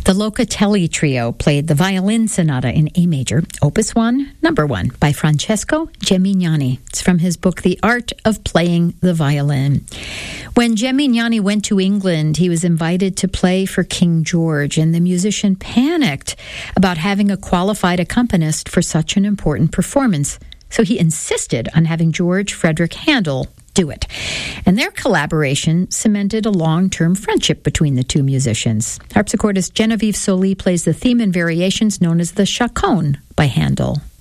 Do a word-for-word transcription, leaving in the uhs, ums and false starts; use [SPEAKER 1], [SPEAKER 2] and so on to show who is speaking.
[SPEAKER 1] The Locatelli Trio played the Violin Sonata in A major, Opus one, number one, by Francesco Gemignani. It's from his book, The Art of Playing the Violin. When Gemignani went to England, he was invited to play for King George, and the musician panicked about having a qualified accompanist for such an important performance. So he insisted on having George Frederick Handel do it. And their collaboration cemented a long-term friendship between the two musicians. Harpsichordist Genevieve Soli plays the theme and variations known as the Chaconne by Handel.